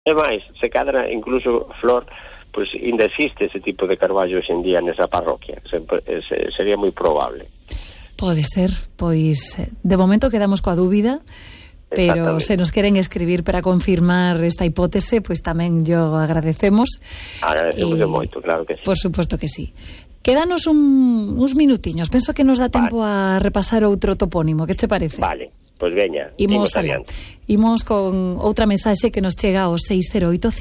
E máis, se cadra, incluso, Flor, pois ainda existe ese tipo de carballo hoxe en día nesa parroquia. Sería moi probable. Pode ser, pois de momento quedamos coa dúbida, pero se nos queren escribir para confirmar esta hipótese, pois tamén yo agradecemos. Agradecemos moito, claro que sí. Por suposto que sí. Quédanos uns minutiños, penso que nos dá tempo a repasar outro topónimo, que te parece? Vale, pois veña, imos adiante. Imos con outra mensaxe que nos chega ao 608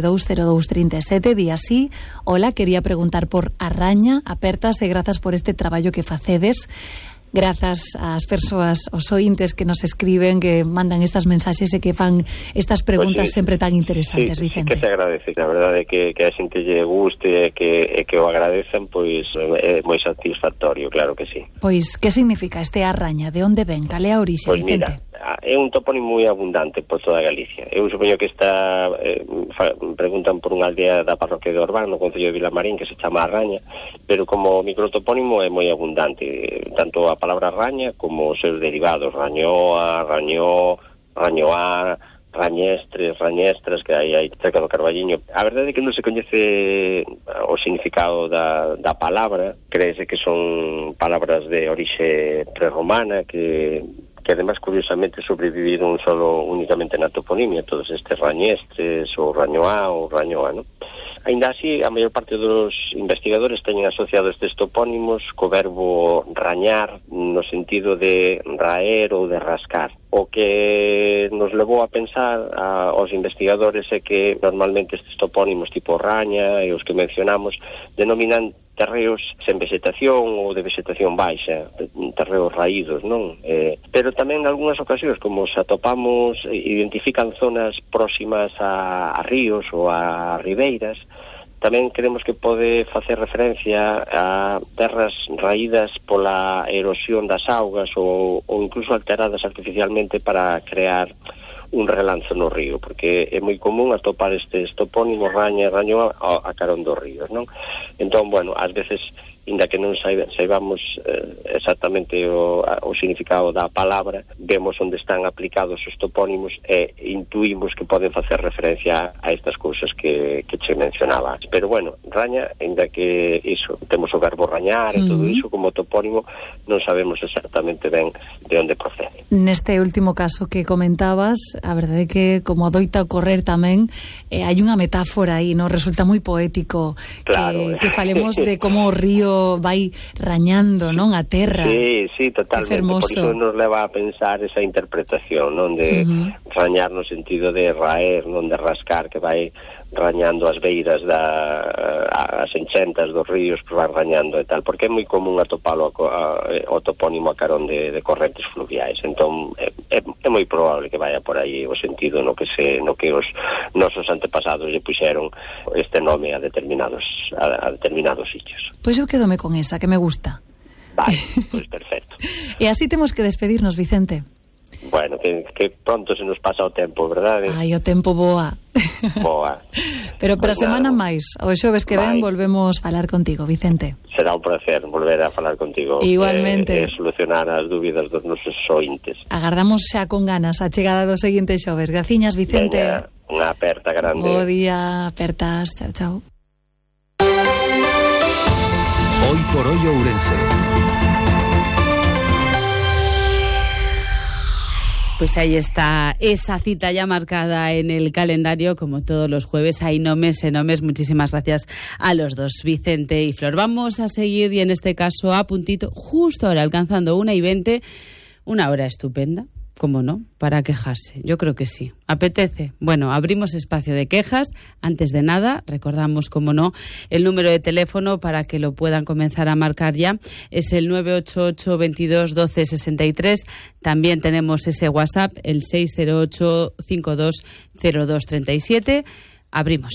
520237. Di así: hola, quería preguntar por a raña, apertas, e grazas por este traballo que facedes. Grazas ás persoas, os ointes que nos escriben, que mandan estas mensaxes e que fan estas preguntas sempre tan interesantes, Vicente. Sí, que se agradece, a verdade que a xente lle guste e que o agradecen, pois é moi satisfactorio, claro que sí. Pois, que significa este a raña? De onde ven? Cal é a orixe, Vicente? Mira, é un topónimo moi abundante por toda Galicia. Eu supoño que está preguntan por unha aldea da parroquia de Orbán, no concello de Vilamarín, que se chama a Raña, pero como microtopónimo é moi abundante, tanto a palabra raña como os seus derivados, rañoa, rañó, rañoá, rañestres, rañestras, que hai cerca do Carballiño. A verdade é que non se coñece o significado da palabra, creese que son palabras de orixe prerromana que además, curiosamente, sobreviviron únicamente na toponimia, todos estes rañestres, ou rañoá, ou rañoa, non? Ainda así, a maior parte dos investigadores teñen asociado estes topónimos co verbo rañar no sentido de raer ou de rascar. O que nos levou a pensar aos investigadores é que normalmente estes topónimos tipo raña e os que mencionamos denominan terreos sen vegetación ou de vegetación baixa, terreos raídos, non? Pero tamén en algunhas ocasións, como se atopamos, identifican zonas próximas a ríos ou a ribeiras, tamén creemos que pode facer referencia a terras raídas pola erosión das augas ou incluso alteradas artificialmente para crear un relanzo no río, porque é moi común atopar estes topónimos raña e rañoa a carón dos ríos, non? Entón, bueno, ás veces, inda que non saibamos exactamente o significado da palabra, vemos onde están aplicados os topónimos e intuímos que poden facer referencia a estas cousas que che mencionaba. Pero, bueno, raña, inda que iso, temos o verbo rañar e todo iso como topónimo, non sabemos exactamente ben de onde procede. Neste último caso que comentabas, a verdade é que, como adoita ocorrer tamén, hai unha metáfora aí, non? Resulta moi poético, claro, que falemos de como o río vai rañando, non? A terra. Sí, totalmente. Por iso nos leva a pensar esa interpretación, non? De rañar no sentido de raer, non? De rascar, que vai rañando as beiras as enchentas dos ríos, que vai rañando e tal, porque é moi común atopalo o topónimo a carón de correntes fluviais. Entón é moi probable que vaya por aí o sentido no que os nosos antepasados lle puxeron este nome a determinados sitios. Pois eu quedome con esa, que me gusta. Vale, pois perfecto. E así temos que despedirnos, Vicente. Bueno, que pronto se nos pasa o tempo, verdade? Ai, o tempo voa. Boa. Pero para semana máis, o xoves que ven volvemos falar contigo, Vicente. Será un placer volver a falar contigo. Igualmente. E solucionar as dúbidas dos nosos ointes. Agardamos xa con ganas a chegada do seguinte xoves. Graciñas, Vicente. Veña, unha aperta grande. Bo día, apertas. Chao, chao. Hoy por hoy Ourense. Pues ahí está esa cita ya marcada en el calendario, como todos los jueves. Hay nomes e nomes. Muchísimas gracias a los dos, Vicente y Flor. Vamos a seguir, y en este caso a puntito, justo ahora, alcanzando 1:20, una hora estupenda. ¿Cómo no? Para quejarse. Yo creo que sí. ¿Apetece? Bueno, abrimos espacio de quejas. Antes de nada, recordamos, como no, el número de teléfono para que lo puedan comenzar a marcar ya. Es el 988 22 12 63. También tenemos ese WhatsApp, el 608 52 02 37. Abrimos.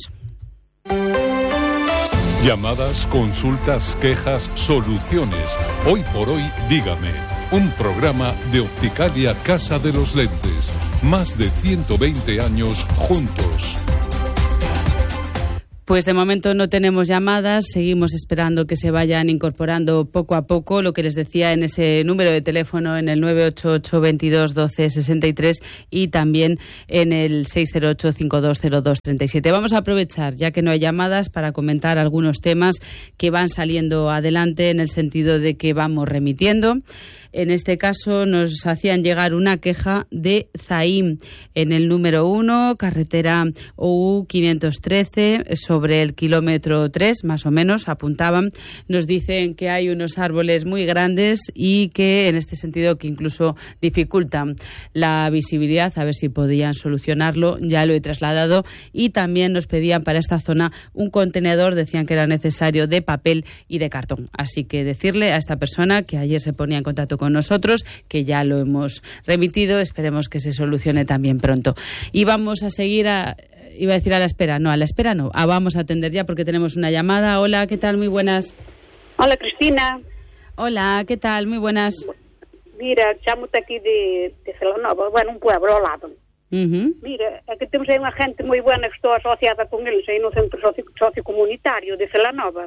Llamadas, consultas, quejas, soluciones. Hoy por hoy, dígame. Un programa de Opticalia Casa de los Lentes. Más de 120 años juntos. Pues de momento no tenemos llamadas, seguimos esperando que se vayan incorporando poco a poco, lo que les decía en ese número de teléfono, en el 988 22 12 63 y también en el 608 5202 37. Vamos a aprovechar, ya que no hay llamadas, para comentar algunos temas que van saliendo adelante en el sentido de que vamos remitiendo. En este caso nos hacían llegar una queja de Zaim en el número 1, carretera OU 513, sobre el kilómetro 3, más o menos, apuntaban. Nos dicen que hay unos árboles muy grandes y que en este sentido que incluso dificultan la visibilidad, a ver si podían solucionarlo. Ya lo he trasladado, y también nos pedían para esta zona un contenedor, decían que era necesario, de papel y de cartón. Así que decirle a esta persona que ayer se ponía en contacto con nosotros, que ya lo hemos remitido, esperemos que se solucione también pronto. Y vamos a seguir iba a decir a la espera no, vamos a atender ya porque tenemos una llamada. Hola, ¿qué tal? Muy buenas. Hola, Cristina. Hola, ¿qué tal? Muy buenas. Mira, chamo-te aquí de Celanova, bueno, un pueblo ao lado. Mira, é que temos aí unha gente moi buena que estou asociada con eles aí no centro sociocomunitario de Celanova.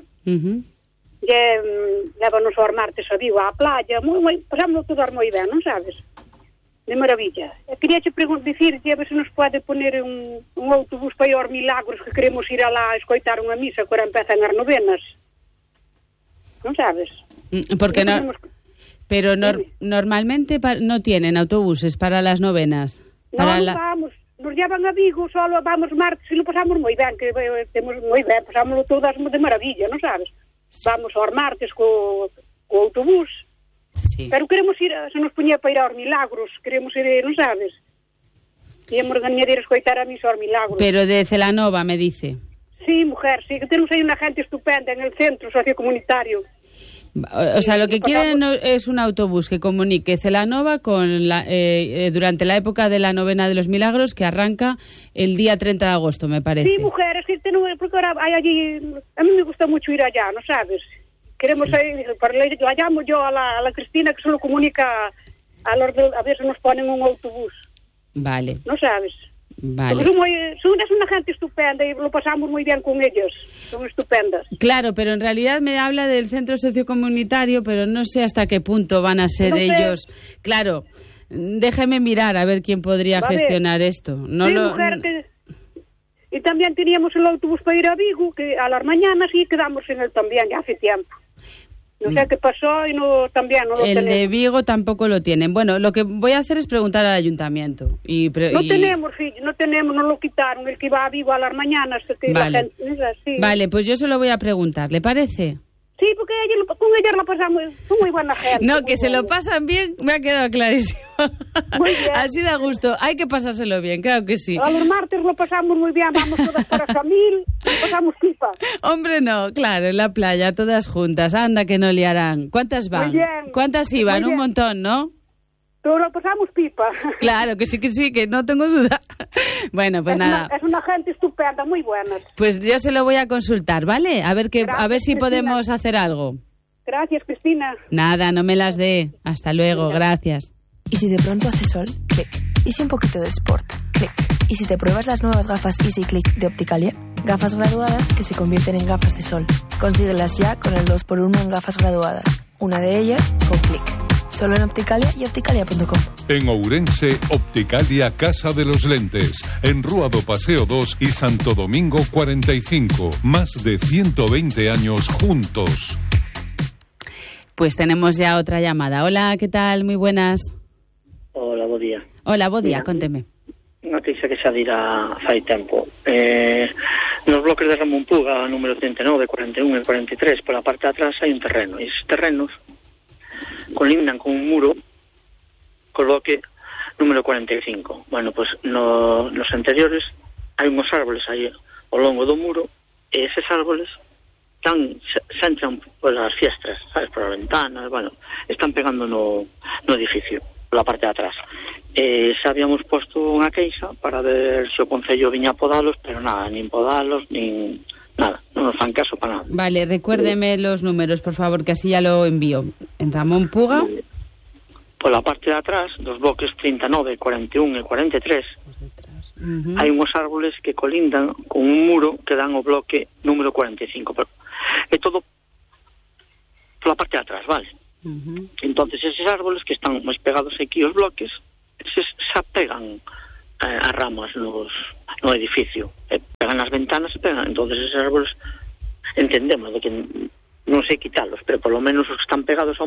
Levanos aos martes a Vigo á playa, pasámoslo todos moi ben, non sabes? De maravilla. Queria te dicir a ver se nos pode poner un autobús para ir aos Milagros, que queremos ir alá a escoitar unha misa que ahora empezan as novenas. Non sabes? Porque no, pero normalmente no tienen autobuses para las novenas. Vamos, nos llevan a Vigo, solo vamos martes e lo pasamos moi ben, que temos moi ben, pasámoslo todas de maravilla, non sabes? Vamos aos martes co autobús. Sí. Pero queremos ir, se nos puñía para ir aos Milagros, queremos ir, non sabes? Íamos gañar ir a escoitar a misa aos Milagros. Pero de Celanova, me dice. Sí, mujer, sí, que tenemos aí unha gente estupenda en el centro sociocomunitario. O sea, lo que quieren es un autobús que comunique Celanova con durante la época de la novena de los Milagros, que arranca el día 30 de agosto, me parece. Sí, mujer, es que porque ahora hay allí, a mí me gusta mucho ir allá, ¿no sabes? Queremos ir, la llamo yo a la Cristina, que solo comunica a ver si nos ponen un autobús. Vale. ¿No sabes? Vale. Es una gente estupenda y lo pasamos muy bien con ellos. Son estupendas. Claro, pero en realidad me habla del centro sociocomunitario, pero no sé hasta qué punto van a ser ellos. Claro, déjeme mirar a ver quién podría gestionar esto. No sí, mujer, y también teníamos el autobús para ir a Vigo, que a las mañanas, y quedamos en él también, ya hace tiempo. No sé qué pasó y también no lo tenemos. El de Vigo tampoco lo tienen. Bueno, lo que voy a hacer es preguntar al ayuntamiento. No lo quitaron, el que iba a Vigo a las mañanas. Que vale. La gente, sí. Vale, pues yo se lo voy a preguntar, ¿le parece? Sí, porque con ellas la pasamos, son muy buena gente. No, que se lo pasan bien, me ha quedado clarísimo. Muy bien. Así da gusto, hay que pasárselo bien, claro que sí. A los martes lo pasamos muy bien, vamos todas para Samil, pasamos pipa. Hombre, no, claro, en la playa, todas juntas, anda que no liarán. ¿Cuántas van? Muy bien. ¿Cuántas iban? Un montón, ¿no? Todo lo pasamos pipa. Claro, que sí, que no tengo duda. Bueno, pues nada. Es una gente estupenda, muy buena. Pues yo se lo voy a consultar, ¿vale? A ver si podemos hacer algo. Gracias, Cristina. Nada, no me las dé. Hasta luego, gracias. ¿Y si de pronto hace sol? Clic. ¿Y si un poquito de sport? Clic. ¿Y si te pruebas las nuevas gafas Easy Click de Opticalia? Gafas graduadas que se convierten en gafas de sol. Consíguelas ya con el 2x1 en gafas graduadas. Una de ellas con Clic. Solo en Opticalia y opticalia.com. En Ourense, Opticalia Casa de los Lentes. En Rúa do Paseo 2 y Santo Domingo 45. Más de 120 años juntos. Pues tenemos ya otra llamada. Hola, ¿qué tal? Muy buenas. Hola, bo día. Hola, bo día, conteme. Noticia que xa dirá fai tempo. Nos bloques de Ramón Puga, número 39, 41 e 43, pola parte de atrás hai un terreno. E esos terrenos colindan con un muro co bloque número 45. Bueno, pues nos anteriores hai uns árboles aí ao longo do muro, e eses árboles se entran polas fiestras, sabes, por as ventanas, bueno, están pegando no edificio, pola parte de atrás. Xa habíamos posto unha queixa para ver se o Concello viña a podalos, pero nada, nin podalos, nin nada, non nos fan caso para nada. Vale, recuérdeme los números, por favor, que así ya lo envío. En Ramón Puga. Pola parte de atrás, dos bloques 39, 41 e 43, hai unhos árboles que colindan con un muro que dan o bloque número 45. Pero é todo pola parte de atrás, vale? Entonces eses árboles que están máis pegados aquí aos bloques, eses xa pegan as ramas no edificio, pegan as ventanas e pegan. Entonces eses árboles entendemos de que non sei quitalos, pero por lo menos os que están pegados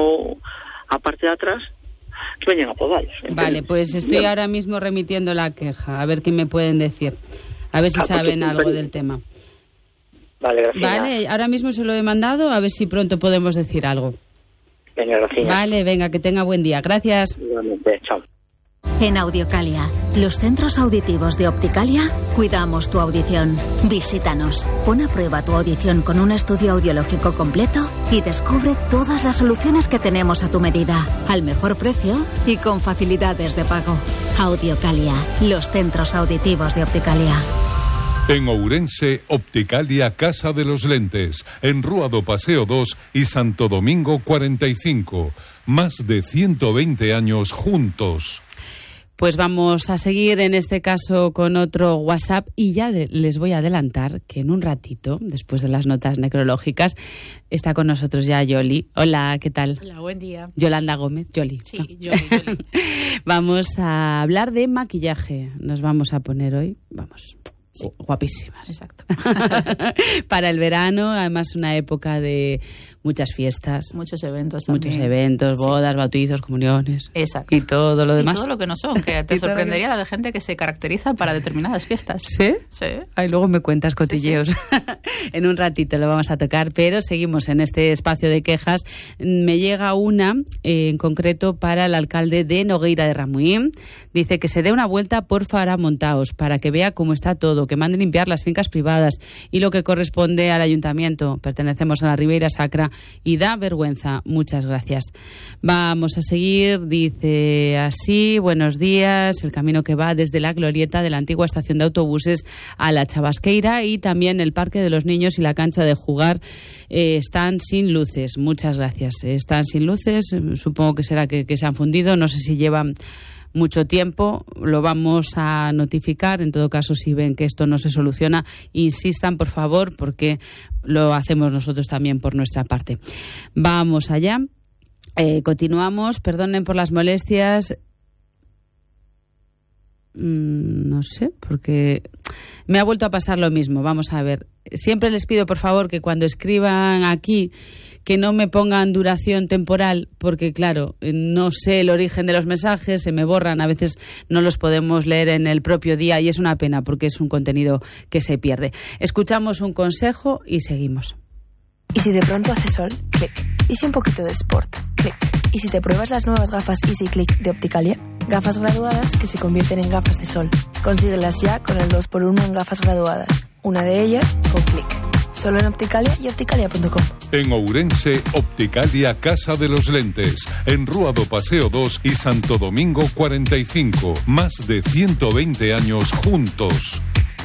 a parte de atrás que veñen a podalos. Vale, pues estoy ahora mismo remitiendo la queja, a ver qué me pueden decir, a ver si saben algo del tema. Vale, gracias. Vale, ahora mismo se lo he mandado, a ver si pronto podemos decir algo. Venga, gracias. Vale, venga, que tenga buen día. Gracias. Igualmente, chao. En Audiocalia, los centros auditivos de Opticalia, cuidamos tu audición. Visítanos, pon a prueba tu audición con un estudio audiológico completo y descubre todas las soluciones que tenemos a tu medida, al mejor precio y con facilidades de pago. Audiocalia, los centros auditivos de Opticalia. En Ourense, Opticalia Casa de los Lentes, en Rúa do Paseo 2 y Santo Domingo 45. Más de 120 años juntos. Pues vamos a seguir en este caso con otro WhatsApp y ya les voy a adelantar que en un ratito, después de las notas necrológicas, está con nosotros ya Yoli. Hola, ¿qué tal? Hola, buen día. Yolanda Gómez, Yoli. Sí, ¿no? Yoli. Vamos a hablar de maquillaje. Nos vamos a poner hoy, sí, guapísimas. Exacto. Para el verano, además una época de muchas fiestas. Muchos eventos también. Muchos eventos, bodas, bautizos, comuniones. Exacto. Y todo lo demás. Y todo lo que no son, que te sorprendería la de gente que se caracteriza para determinadas fiestas. ¿Sí? Sí. Ay, luego me cuentas cotilleos. Sí. En un ratito lo vamos a tocar, pero seguimos en este espacio de quejas. Me llega una, en concreto, para el alcalde de Nogueira de Ramuín. Dice que se dé una vuelta por Faramontaos para que vea cómo está todo, que mande limpiar las fincas privadas y lo que corresponde al ayuntamiento. Pertenecemos a la Ribeira Sacra y da vergüenza. Muchas gracias. Vamos a seguir. Dice así: buenos días. El camino que va desde la glorieta de la antigua estación de autobuses a la Chabasqueira y también el parque de los niños y la cancha de jugar están sin luces. Muchas gracias. Están sin luces. Supongo que será que se han fundido. No sé si llevan mucho tiempo, lo vamos a notificar. En todo caso, si ven que esto no se soluciona, insistan, por favor, porque lo hacemos nosotros también por nuestra parte. Vamos allá. Continuamos. Perdonen por las molestias. No sé, porque me ha vuelto a pasar lo mismo. Vamos a ver. Siempre les pido, por favor, que cuando escriban aquí, que no me pongan duración temporal, porque claro, no sé el origen de los mensajes, se me borran, a veces no los podemos leer en el propio día y es una pena porque es un contenido que se pierde. Escuchamos un consejo y seguimos. Y si de pronto hace sol, clic. Y si un poquito de sport, clic. Y si te pruebas las nuevas gafas Easy Click de Opticalia, gafas graduadas que se convierten en gafas de sol. Consíguelas ya con el 2x1 en gafas graduadas. Una de ellas con clic. Solo en Opticalia y opticalia.com. En Ourense, Opticalia Casa de los Lentes, en Rúa do Paseo 2 y Santo Domingo 45. Más de 120 años juntos.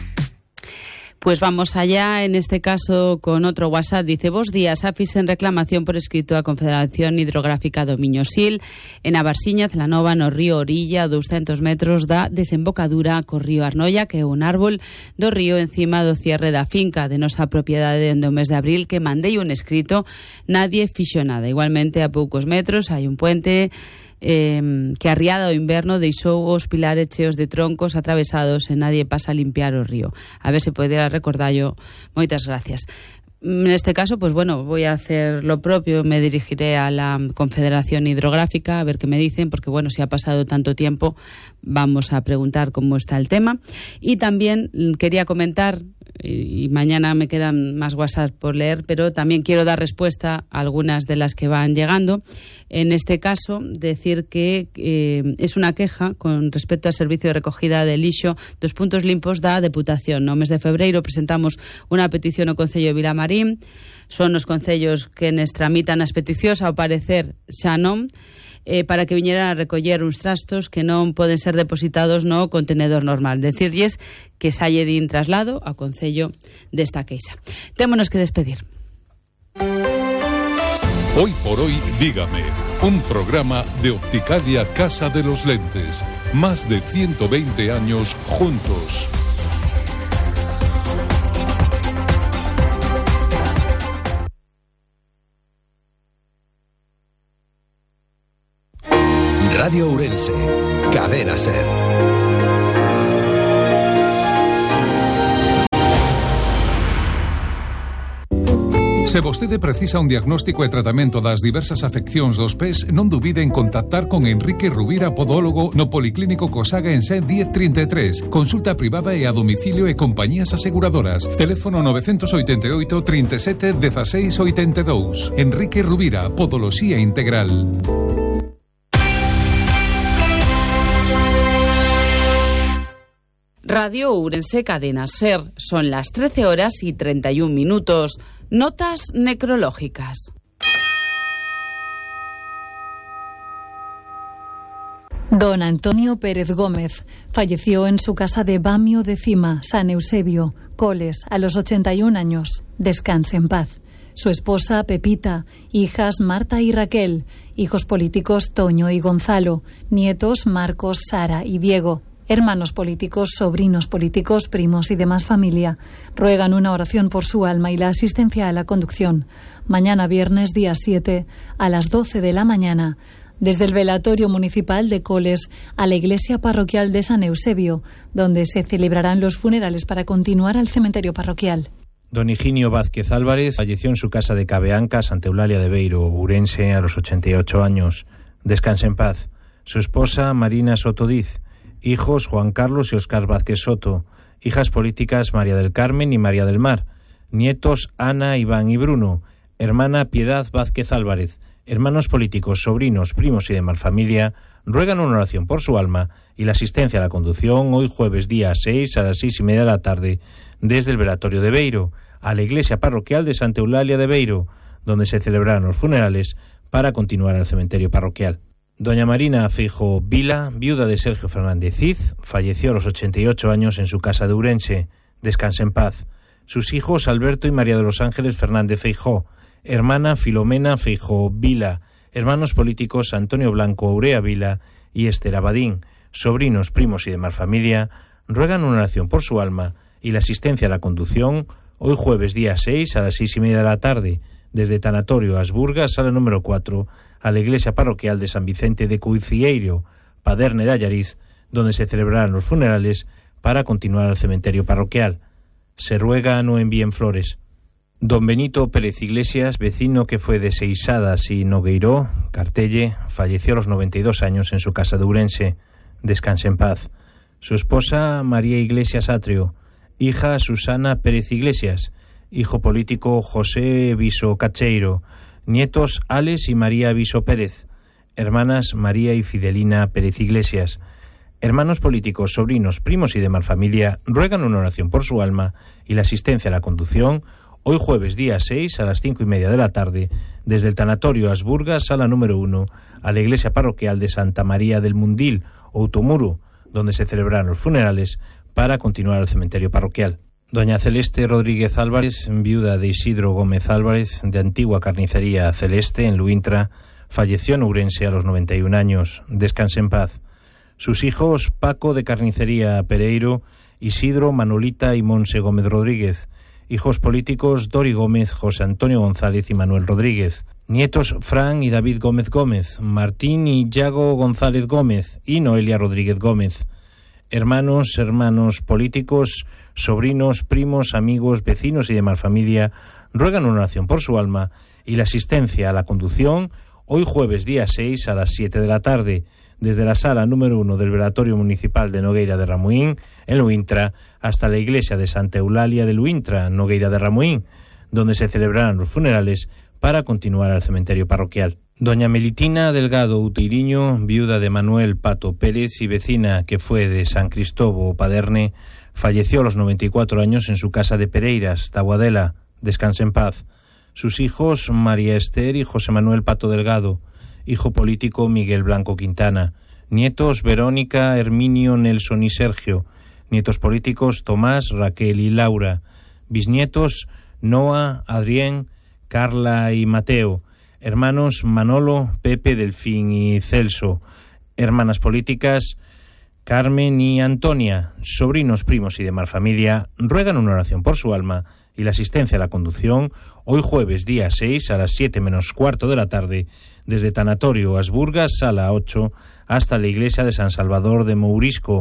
Pues vamos allá, en este caso con otro WhatsApp. Dice: bos días, AFIS en reclamación por escrito a Confederación Hidrográfica do Miño-Sil en a Barsiña, Celanova, no río Orilla, 200 metros da desembocadura co río Arnoia, que é un árbol do río encima do cierre da finca de nosa propiedade dende o mes de abril, que mandei un escrito, nadie fixo nada. Igualmente, a poucos metros hai un puente que arriada o inverno deixou os pilares cheos de troncos atravesados e nadie pasa a limpiar o río. A ver se podera recordarlo. Moitas gracias. En este caso, pues bueno, voy a hacer lo propio, me dirigiré a la Confederación Hidrográfica a ver qué me dicen, porque bueno, si ha pasado tanto tiempo, vamos a preguntar cómo está el tema. Y también quería comentar, y mañana me quedan más WhatsApp por leer, pero también quiero dar respuesta a algunas de las que van llegando. En este caso, decir que es una queja con respecto al servicio de recogida de lixo dos puntos limpos da Deputación. No mes de febreiro presentamos unha petición ao Concello de Vilamarín. Son os concellos que nos tramitan as peticións, ao parecer xa non, para que viñeran a recoller uns trastos que non poden ser depositados no contenedor normal. Decirlles que salle din traslado ao Concello desta queixa. Témonos que despedir. Hoy por hoy, dígame. Un programa de Opticalia Casa de los Lentes. Más de 120 años juntos. Radio Ourense, Cadena SER. Se vostede precisa un diagnóstico e tratamento das diversas afeccións dos pés, non dubide en contactar con Enrique Rubira, podólogo, no Policlínico Cosaga en Sen 1033. Consulta privada e a domicilio e compañías aseguradoras. Teléfono 988 37 16 82. Enrique Rubira, Podoloxía Integral. Radio Ourense, Cadena SER. Son las 13 horas y 31 minutos. Notas necrológicas. Don Antonio Pérez Gómez falleció en su casa de Bamio de Cima, San Eusebio, Coles, a los 81 años. Descanse en paz. Su esposa, Pepita, hijas Marta y Raquel, hijos políticos Toño y Gonzalo, nietos Marcos, Sara y Diego, hermanos políticos, sobrinos políticos, primos y demás familia. Ruegan una oración por su alma y la asistencia a la conducción. Mañana viernes, día 7, a las 12 de la mañana, desde el velatorio municipal de Coles a la iglesia parroquial de San Eusebio, donde se celebrarán los funerales para continuar al cementerio parroquial. Don Higinio Vázquez Álvarez falleció en su casa de Cabeanca, Santa Eulalia de Beiro, Ourense, a los 88 años. Descanse en paz. Su esposa, Marina Sotodiz. Hijos, Juan Carlos y Óscar Vázquez Soto. Hijas políticas, María del Carmen y María del Mar. Nietos, Ana, Iván y Bruno. Hermana, Piedad Vázquez Álvarez. Hermanos políticos, sobrinos, primos y demás familia ruegan una oración por su alma y la asistencia a la conducción hoy jueves día 6 a las 6:30 de la tarde desde el velatorio de Beiro a la iglesia parroquial de Santa Eulalia de Beiro, donde se celebrarán los funerales para continuar al cementerio parroquial. Doña Marina Feijóo Vila, viuda de Sergio Fernández Cid, falleció a los 88 años en su casa de Ourense. Descanse en paz. Sus hijos Alberto y María de los Ángeles Fernández Feijóo, hermana Filomena Feijóo Vila, hermanos políticos Antonio Blanco Aurea Vila y Esther Abadín, sobrinos, primos y demás familia, ruegan una oración por su alma y la asistencia a la conducción hoy jueves día 6 a las 6:30 de la tarde desde Tanatorio Asburgas, sala número 4, a la iglesia parroquial de San Vicente de Cuicieiro, Paderne de Allariz, donde se celebrarán los funerales para continuar al cementerio parroquial. Se ruega no envíen flores. Don Benito Pérez Iglesias, vecino que fue de Seisadas y Nogueiró, Cartelle, falleció a los 92 años en su casa de Ourense. Descanse en paz. Su esposa, María Iglesias Atrio, hija Susana Pérez Iglesias, hijo político José Viso Cacheiro, nietos Alex y María Viso Pérez, hermanas María y Fidelina Pérez Iglesias, hermanos políticos, sobrinos, primos y demás familia ruegan una oración por su alma y la asistencia a la conducción hoy jueves día 6 a las 5:30 de la tarde desde el Tanatorio Asburgas, sala número 1, a la iglesia parroquial de Santa María del Mundil, Outomuro, donde se celebrarán los funerales para continuar al cementerio parroquial. Doña Celeste Rodríguez Álvarez, viuda de Isidro Gómez Álvarez, de Antigua Carnicería Celeste, en Luintra, falleció en Ourense a los 91 años. Descanse en paz. Sus hijos, Paco de Carnicería Pereiro, Isidro, Manolita y Monse Gómez Rodríguez. Hijos políticos, Dori Gómez, José Antonio González y Manuel Rodríguez. Nietos, Fran y David Gómez Gómez, Martín y Yago González Gómez y Noelia Rodríguez Gómez. Hermanos políticos, sobrinos, primos, amigos, vecinos y demás familia ruegan una oración por su alma y la asistencia a la conducción hoy jueves día 6 a las 7 de la tarde desde la sala número 1 del velatorio municipal de Nogueira de Ramuín en Luintra hasta la iglesia de Santa Eulalia de Luintra, Nogueira de Ramuín, donde se celebrarán los funerales para continuar al cementerio parroquial. Doña Melitina Delgado Uteiriño, viuda de Manuel Pato Pérez y vecina que fue de San Cristóbal Paderne, falleció a los 94 años en su casa de Pereiras, Taboadela. Descanse en paz. Sus hijos, María Esther y José Manuel Pato Delgado, hijo político Miguel Blanco Quintana, nietos Verónica, Herminio, Nelson y Sergio, nietos políticos Tomás, Raquel y Laura, bisnietos Noa, Adrián, Carla y Mateo, hermanos Manolo, Pepe, Delfín y Celso, hermanas políticas Carmen y Antonia, sobrinos, primos y demás familia, ruegan una oración por su alma y la asistencia a la conducción hoy jueves día 6 a las 7 menos cuarto de la tarde desde Tanatorio Asburgas, sala 8, hasta la iglesia de San Salvador de Mourisco,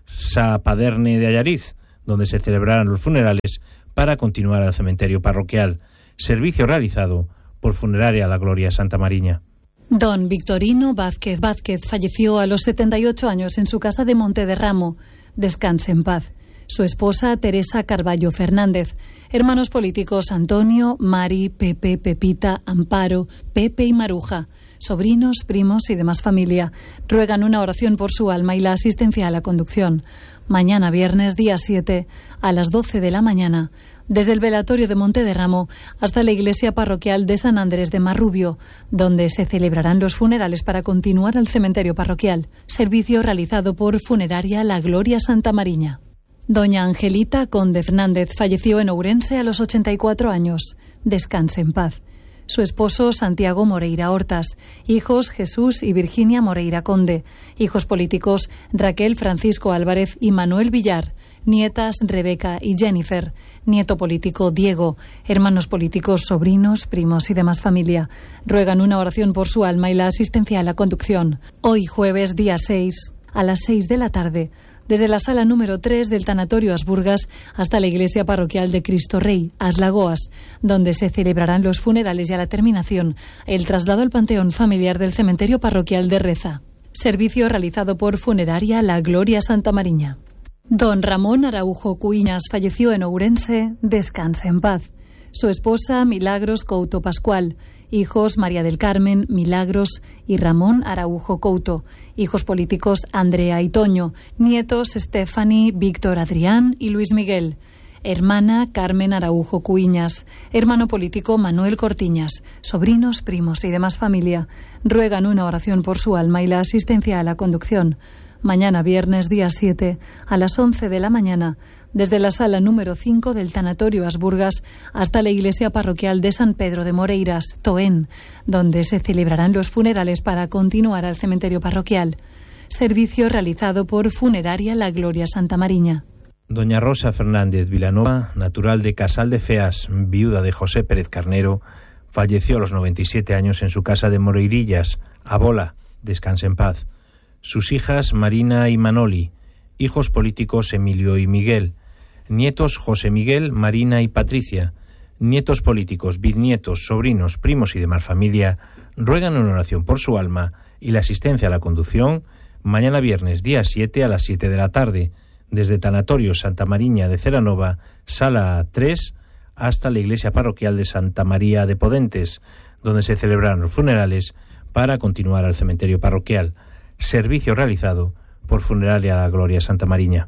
Sapaderne de Allariz, donde se celebrarán los funerales para continuar al cementerio parroquial. Servicio realizado por Funeraria La Gloria Santa Mariña. Don Victorino Vázquez falleció a los 78 años en su casa de Montederramo. Descanse en paz. Su esposa Teresa Carballo Fernández. Hermanos políticos Antonio, Mari, Pepe, Pepita, Amparo, Pepe y Maruja. Sobrinos, primos y demás familia. Ruegan una oración por su alma y la asistencia a la conducción. Mañana viernes día 7 a las 12 de la mañana. Desde el velatorio de Montederramo hasta la iglesia parroquial de San Andrés de Marrubio, donde se celebrarán los funerales para continuar al cementerio parroquial. Servicio realizado por Funeraria La Gloria Santa Mariña. Doña Angelita Conde Fernández falleció en Ourense a los 84 años. Descanse en paz. Su esposo Santiago Moreira Hortas, hijos Jesús y Virginia Moreira Conde, hijos políticos Raquel Francisco Álvarez y Manuel Villar, nietas Rebeca y Jennifer, nieto político Diego, hermanos políticos, sobrinos, primos y demás familia. Ruegan una oración por su alma y la asistencia a la conducción. Hoy jueves día 6 a las 6 de la tarde, desde la sala número 3 del Tanatorio Asburgas hasta la iglesia parroquial de Cristo Rey, Aslagoas, donde se celebrarán los funerales y a la terminación el traslado al panteón familiar del cementerio parroquial de Reza. Servicio realizado por Funeraria La Gloria Santa Mariña. Don Ramón Araujo Cuiñas falleció en Ourense. Descanse en paz. Su esposa Milagros Couto Pascual, hijos María del Carmen, Milagros y Ramón Araujo Couto, hijos políticos Andrea y Toño, nietos Stephanie, Víctor Adrián y Luis Miguel, hermana Carmen Araujo Cuiñas, hermano político Manuel Cortiñas, sobrinos, primos y demás familia. Ruegan una oración por su alma y la asistencia a la conducción. Mañana viernes día 7 a las 11 de la mañana, desde la sala número 5 del Tanatorio Asburgas hasta la iglesia parroquial de San Pedro de Moreiras, Toén, donde se celebrarán los funerales para continuar al cementerio parroquial. Servicio realizado por Funeraria La Gloria Santa Mariña. Doña Rosa Fernández Vilanova, natural de Casal de Feas, viuda de José Pérez Carnero, falleció a los 97 años en su casa de Moreirillas, Abola. Descanse en paz. Sus hijas Marina y Manoli, hijos políticos Emilio y Miguel, nietos José Miguel, Marina y Patricia, nietos políticos, bisnietos, sobrinos, primos y demás familia, ruegan una oración por su alma y la asistencia a la conducción mañana viernes día 7 a las 7 de la tarde, desde Tanatorio Santa Mariña de Celanova, sala 3, hasta la iglesia parroquial de Santa María de Podentes, donde se celebrarán los funerales para continuar al cementerio parroquial. Servicio realizado por Funeraria La Gloria Santa Mariña.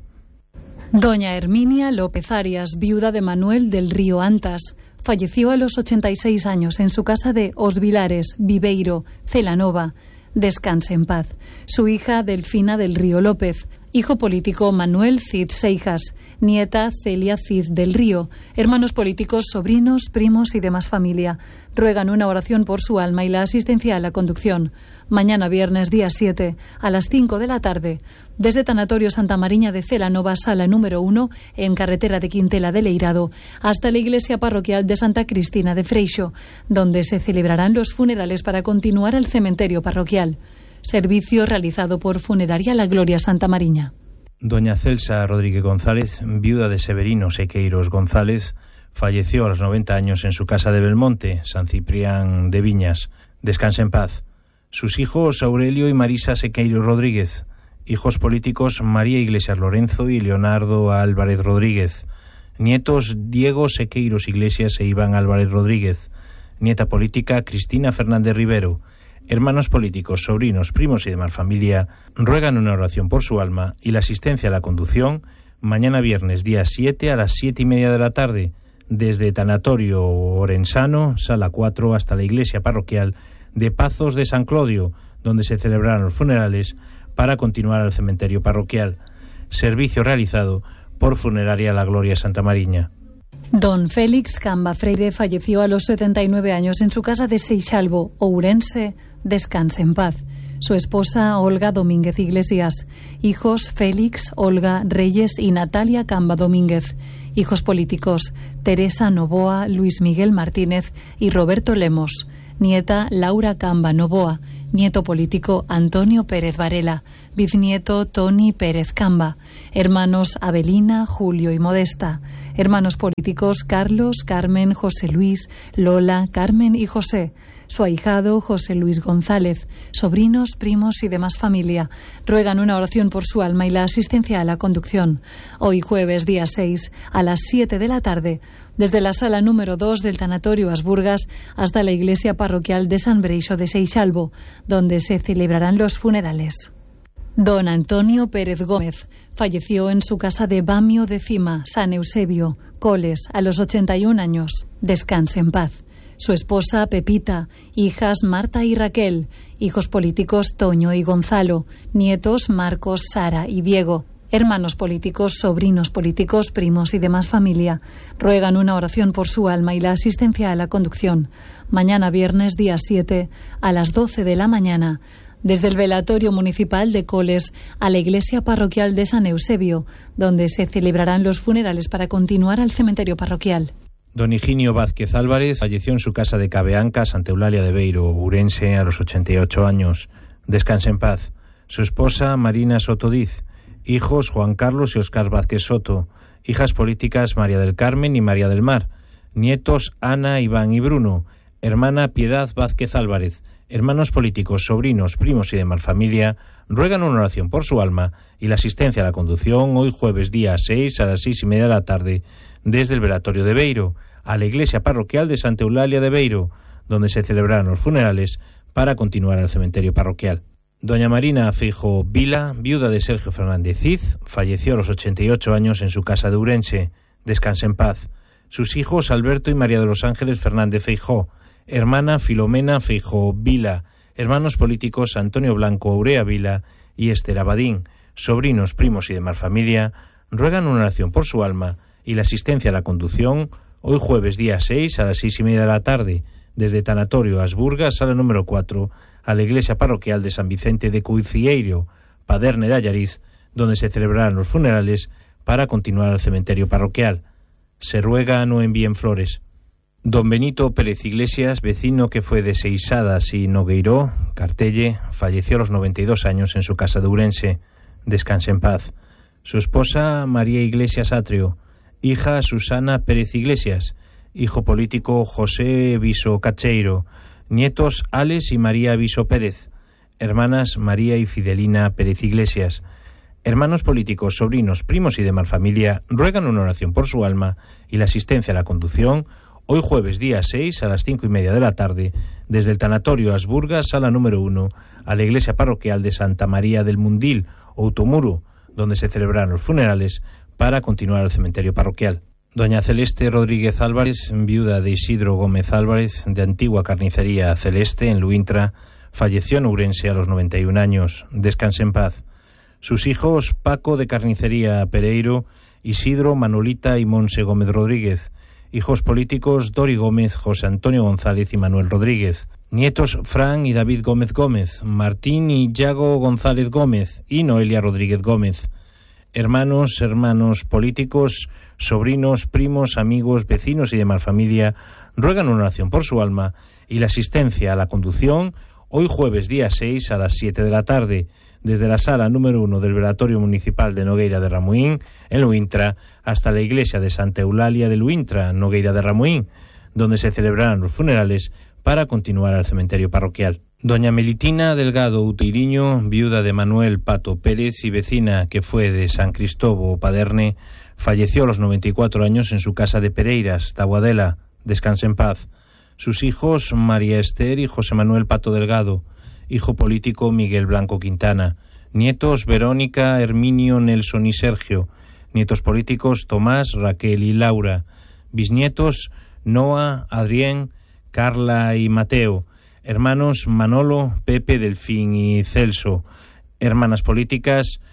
Doña Herminia López Arias, viuda de Manuel del Río Antas, falleció a los 86 años en su casa de Os Vilares, Viveiro, Celanova. Descanse en paz. Su hija Delfina del Río López, hijo político Manuel Cid Seijas, nieta Celia Cid del Río, hermanos políticos, sobrinos, primos y demás familia. Ruegan una oración por su alma y la asistencia a la conducción. Mañana viernes día 7 a las 5 de la tarde, desde Tanatorio Santa Mariña de Celanova, sala número 1, en carretera de Quintela de Leirado, hasta la iglesia parroquial de Santa Cristina de Freixo, donde se celebrarán los funerales para continuar al cementerio parroquial. Servicio realizado por Funeraria La Gloria Santa Mariña. Doña Celsa Rodríguez González, viuda de Severino Sequeiros González, falleció a los 90 años en su casa de Belmonte, San Ciprián de Viñas. Descanse en paz. Sus hijos Aurelio y Marisa Sequeiros Rodríguez, hijos políticos María Iglesias Lorenzo y Leonardo Álvarez Rodríguez, nietos Diego Sequeiros Iglesias e Iván Álvarez Rodríguez, nieta política Cristina Fernández Rivero, hermanos políticos, sobrinos, primos y demás familia, ruegan una oración por su alma y la asistencia a la conducción mañana viernes día 7 a las 7:30 de la tarde, desde Tanatorio Orensano, sala 4, hasta la iglesia parroquial de Pazos de San Clodio, donde se celebrarán los funerales para continuar al cementerio parroquial. Servicio realizado por Funeraria La Gloria Santa Mariña. Don Félix Camba Freire falleció a los 79 años en su casa de Seixalbo, Ourense. Descanse en paz. Su esposa, Olga Domínguez Iglesias. Hijos, Félix, Olga Reyes y Natalia Camba Domínguez. Hijos políticos, Teresa Novoa, Luis Miguel Martínez y Roberto Lemos. Nieta, Laura Camba Novoa. Nieto político, Antonio Pérez Varela. Bisnieto, Tony Pérez Camba. Hermanos, Abelina, Julio y Modesta. Hermanos políticos, Carlos, Carmen, José Luis, Lola, Carmen y José. Su ahijado, José Luis González. Sobrinos, primos y demás familia. Ruegan una oración por su alma y la asistencia a la conducción. Hoy jueves, día 6, a las 7 de la tarde, desde la sala número 2 del tanatorio Asburgas hasta la iglesia parroquial de San Breixo de Seixalbo, donde se celebrarán los funerales. Don Antonio Pérez Gómez falleció en su casa de Bamio de Cima, San Eusebio, Coles, a los 81 años. Descanse en paz. Su esposa, Pepita, hijas Marta y Raquel, hijos políticos Toño y Gonzalo, nietos Marcos, Sara y Diego, hermanos políticos, sobrinos políticos, primos y demás familia. Ruegan una oración por su alma y la asistencia a la conducción. Mañana viernes, día 7, a las 12 de la mañana, desde el velatorio municipal de Coles a la iglesia parroquial de San Eusebio, donde se celebrarán los funerales para continuar al cementerio parroquial. Don Higinio Vázquez Álvarez falleció en su casa de Cabeanca, Santa Eulalia de Beiro, Ourense, a los 88 años. Descanse en paz. Su esposa, Marina Sotodiz. Hijos, Juan Carlos y Óscar Vázquez Soto. Hijas políticas, María del Carmen y María del Mar. Nietos, Ana, Iván y Bruno. Hermana, Piedad Vázquez Álvarez. Hermanos políticos, sobrinos, primos y demás familia ruegan una oración por su alma y la asistencia a la conducción hoy jueves día 6 a las 6:30 de la tarde desde el velatorio de Beiro a la iglesia parroquial de Santa Eulalia de Beiro, donde se celebrarán los funerales para continuar al cementerio parroquial. Doña Marina Feijóo Vila, viuda de Sergio Fernández Cid, falleció a los 88 años en su casa de Ourense. Descanse en paz. Sus hijos Alberto y María de los Ángeles Fernández Feijóo, hermana Filomena Feijóo Vila, hermanos políticos Antonio Blanco Aurea Vila y Esther Abadín, sobrinos, primos y demás familia, ruegan una oración por su alma y la asistencia a la conducción hoy jueves día 6 a las 6:30 de la tarde desde Tanatorio Asburgas, sala número 4, a la iglesia parroquial de San Vicente de Cuicieiro, Paderne de Allariz, donde se celebrarán los funerales para continuar al cementerio parroquial. Se ruega no envíen flores. Don Benito Pérez Iglesias, vecino que fue de Seixadas y Nogueiró, Cartelle, falleció a los 92 años en su casa de Ourense. Descanse en paz. Su esposa, María Iglesias Atrio. Hija, Susana Pérez Iglesias. Hijo político, José Viso Cacheiro. Nietos, Alex y María Viso Pérez. Hermanas, María y Fidelina Pérez Iglesias. Hermanos políticos, sobrinos, primos y demás familia ruegan una oración por su alma y la asistencia a la conducción hoy jueves día 6 a las 5:30 de la tarde desde el tanatorio Asburgas, sala número 1, a la iglesia parroquial de Santa María del Mundil, Outomuro, donde se celebrarán los funerales para continuar al cementerio parroquial. Doña Celeste Rodríguez Álvarez, viuda de Isidro Gómez Álvarez, de Antigua Carnicería Celeste, en Luintra, falleció en Ourense a los 91 años. Descanse en paz. Sus hijos, Paco de Carnicería Pereiro, Isidro, Manolita y Monse Gómez Rodríguez. Hijos políticos, Dori Gómez, José Antonio González y Manuel Rodríguez. Nietos, Fran y David Gómez Gómez, Martín y Yago González Gómez y Noelia Rodríguez Gómez. Hermanos políticos, sobrinos, primos, amigos, vecinos y demás familia ruegan una oración por su alma y la asistencia a la conducción hoy jueves día 6 a las 7 de la tarde desde la sala número 1 del velatorio municipal de Nogueira de Ramuín, en Luintra, hasta la iglesia de Santa Eulalia de Luintra, Nogueira de Ramuín, donde se celebrarán los funerales para continuar al cementerio parroquial. Doña Melitina Delgado Uteiriño, viuda de Manuel Pato Pérez y vecina que fue de San Cristóbal Paderne, falleció a los 94 años en su casa de Pereiras, Taboadela. Descanse en paz. Sus hijos, María Esther y José Manuel Pato Delgado. Hijo político, Miguel Blanco Quintana. Nietos, Verónica, Herminio, Nelson y Sergio. Nietos políticos, Tomás, Raquel y Laura. Bisnietos, Noa, Adrián, Carla y Mateo. Hermanos, Manolo, Pepe, Delfín y Celso. Hermanas políticas,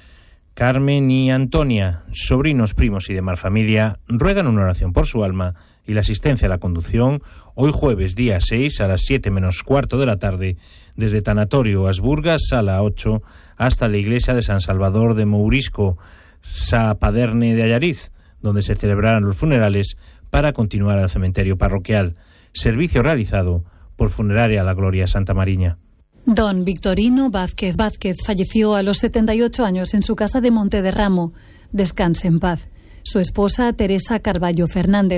Carmen y Antonia, sobrinos, primos y demás familia, ruegan una oración por su alma y la asistencia a la conducción hoy jueves día 6 a las 7 menos cuarto de la tarde desde Tanatorio Asburgas, sala 8, hasta la iglesia de San Salvador de Mourisco, Sapaderne de Allariz, donde se celebrarán los funerales para continuar al cementerio parroquial. Servicio realizado por Funeraria La Gloria Santa Mariña. Don Victorino Vázquez falleció a los 78 años en su casa de Montederramo. Descanse en paz. Su esposa, Teresa Carballo Fernández,